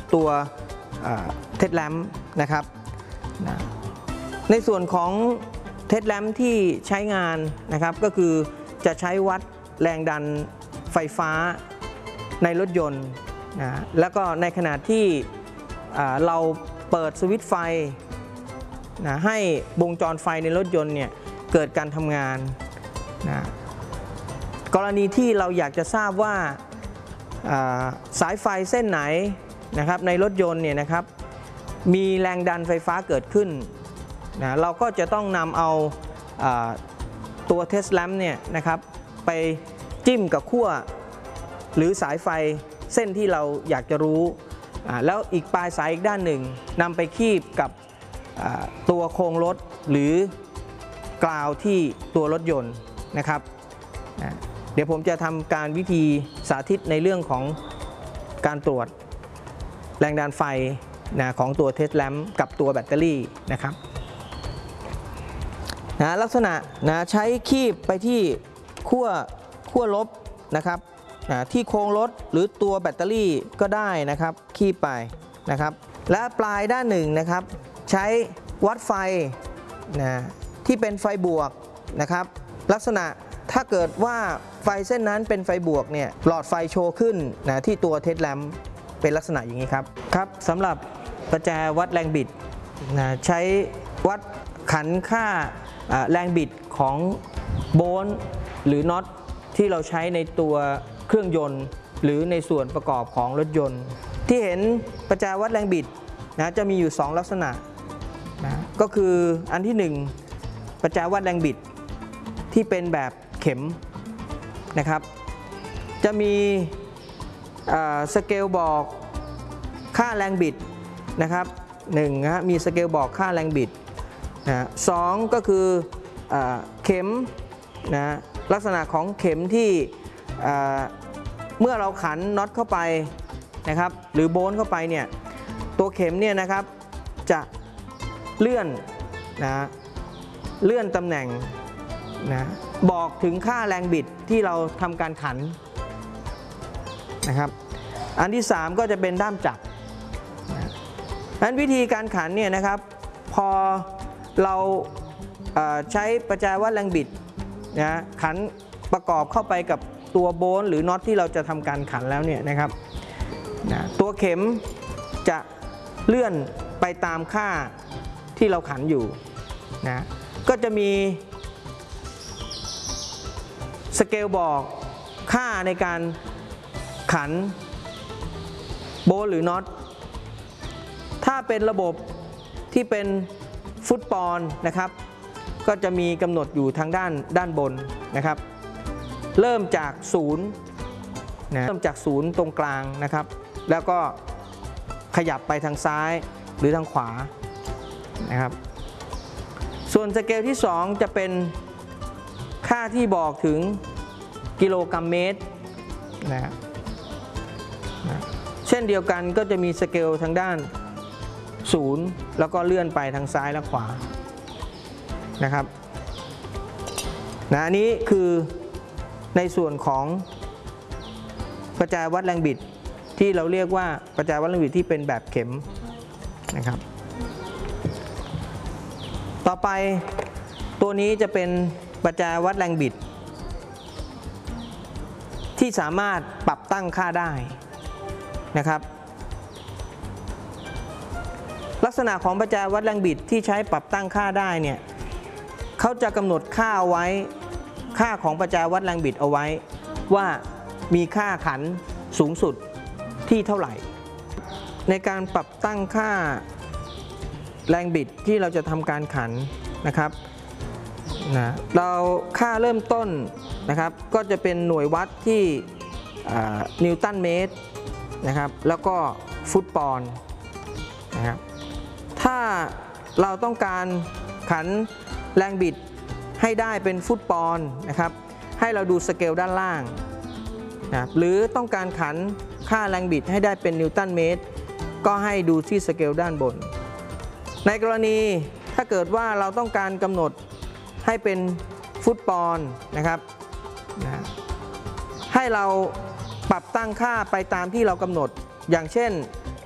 ตัวเทสแลมป์นะครับในส่วนของเทสแลมป์ที่ใช้งานนะครับก็คือจะใช้วัดแรงดันไฟฟ้าในรถยนต์นะแล้วก็ในขณะที่เราเปิดสวิตช์ไฟนะให้วงจรไฟในรถยนต์เนี่ยเกิดการทำงานนะกรณีที่เราอยากจะทราบว่าสายไฟเส้นไหนนะครับในรถยนต์เนี่ยนะครับมีแรงดันไฟฟ้าเกิดขึ้นนะเราก็จะต้องนำเอาตัวเทสแลมป์เนี่ยนะครับไปจิ้มกับขั้วหรือสายไฟเส้นที่เราอยากจะรู้แล้วอีกปลายสายอีกด้านหนึ่งนำไปคีบกับตัวโครงรถหรือกราวที่ตัวรถยนต์นะครับเดี๋ยวผมจะทำการวิธีสาธิตในเรื่องของการตรวจแรงดันไฟของตัวเทสแลมป์กับตัวแบตเตอรี่นะครับลักษณะใช้คีบไปที่ขั้วลบนะครับที่โครงรถหรือตัวแบตเตอรี่ก็ได้นะครับคีบไปนะครับและปลายด้านหนึ่งนะครับใช้วัดไฟที่เป็นไฟบวกนะครับลักษณะถ้าเกิดว่าไฟเส้นนั้นเป็นไฟบวกเนี่ยหลอดไฟโชว์ขึ้นที่ตัวเทสแลมป์เป็นลักษณะอย่างนี้ครับสำหรับประแจวัดแรงบิดใช้วัดขันค่าแรงบิดของโบลต์หรือน็อตที่เราใช้ในตัวเครื่องยนต์หรือในส่วนประกอบของรถยนต์ที่เห็นประแจวัดแรงบิดจะมีอยู่2ลักษณะก็คืออันที่1ประแจวัดแรงบิดที่เป็นแบบเข็มนะครับจะมีสเกลบอกค่าแรงบิดนะครับ1มีสเกลบอกค่าแรงบิด2ก็คือเข็มลักษณะของเข็มที่เมื่อเราขันน็อตเข้าไปนะครับหรือโบลต์เข้าไปเนี่ยตัวเข็มเนี่ยนะครับจะเลื่อนตำแหน่งบอกถึงค่าแรงบิดที่เราทำการขันนะครับอันที่3ก็จะเป็นด้ามจับนั้นวิธีการขันเนี่ยนะครับพอเราใช้ประแจวัดแรงบิดขันประกอบเข้าไปกับตัวโบลต์หรือน็อตที่เราจะทำการขันแล้วเนี่ยนะครับตัวเข็มจะเลื่อนไปตามค่าที่เราขันอยู่ก็จะมีสเกลบอกค่าในการขันโบลต์หรือน็อตถ้าเป็นระบบที่เป็นฟุตปอนนะครับก็จะมีกำหนดอยู่ทางด้านบนนะครับเริ่มจากศูนย์ตรงกลางนะครับแล้วก็ขยับไปทางซ้ายหรือทางขวานะครับส่วนสเกลที่2จะเป็นค่าที่บอกถึงกิโลกรัมเมตรเช่นเดียวกันก็จะมีสเกลทางด้าน0แล้วก็เลื่อนไปทางซ้ายและขวานะครับอันนี้คือในส่วนของประแจวัดแรงบิดที่เราเรียกว่าประแจวัดแรงบิดที่เป็นแบบเข็มนะครับต่อไปตัวนี้จะเป็นประแจวัดแรงบิดที่สามารถปรับตั้งค่าได้นะครับลักษณะของประแจวัดแรงบิดที่ใช้ปรับตั้งค่าได้เนี่ยเขาจะกำหนดค่าเอาไว้ค่าของประแจวัดแรงบิดเอาไว้ว่ามีค่าขันสูงสุดที่เท่าไหร่ในการปรับตั้งค่าแรงบิดที่เราจะทำการขันนะครับเราค่าเริ่มต้นนะครับก็จะเป็นหน่วยวัดที่นิวตันเมตรนะครับแล้วก็ฟุตปอนด์นะครับถ้าเราต้องการขันแรงบิดให้ได้เป็นฟุตปอนด์นะครับให้เราดูสเกลด้านล่างนะหรือต้องการขันค่าแรงบิดให้ได้เป็นนิวตันเมตรก็ให้ดูที่สเกลด้านบนในกรณีถ้าเกิดว่าเราต้องการกำหนดให้เป็นฟุตปอนด์นะครับให้เราปรับตั้งค่าไปตามที่เรากำหนดอย่างเช่น